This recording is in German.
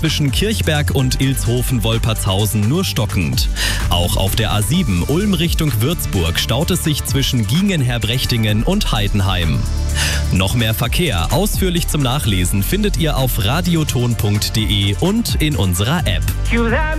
zwischen Kirchberg und Ilshofen-Wolpertshausen nur stockend. Auch auf der A7 Ulm Richtung Würzburg staut es sich zwischen Giengen-Herbrechtingen und Heidenheim. Noch mehr Verkehr ausführlich zum Nachlesen findet ihr auf radioton.de und in unserer App.